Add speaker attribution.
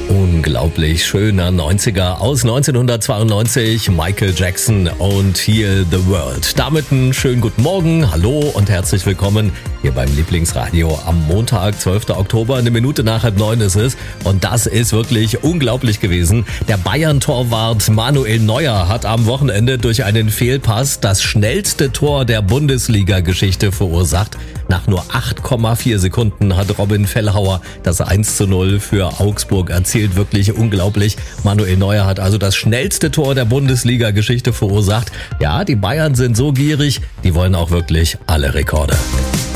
Speaker 1: Unglaublich schöner 90er aus 1992, Michael Jackson und Heal the World. Damit einen schönen guten Morgen, hallo und herzlich willkommen hier beim Lieblingsradio am Montag, 12. Oktober, 1 Minute nach 8:30 ist es. Und das ist wirklich unglaublich gewesen. Der Bayern-Torwart Manuel Neuer hat am Wochenende durch einen Fehlpass das schnellste Tor der Bundesliga-Geschichte verursacht. Nach nur 8,4 Sekunden hat Robin Fellhauer das 1:0 für Augsburg erzielt. Wirklich unglaublich. Manuel Neuer hat also das schnellste Tor der Bundesliga-Geschichte verursacht. Ja, die Bayern sind so gierig, die wollen auch wirklich alle Rekorde.